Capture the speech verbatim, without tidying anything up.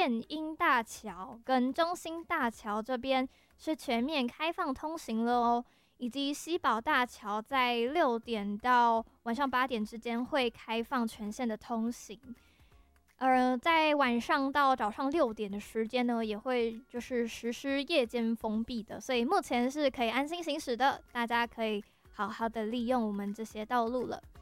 箭鹰大桥跟中兴大桥这边是全面开放通行了哦，以及西宝大桥在六点到晚上八点之间会开放全线的通行。呃，在晚上到早上六点的时间呢，也会就是实施夜间封闭的，所以目前是可以安心行驶的，大家可以好好的利用我们这些道路了。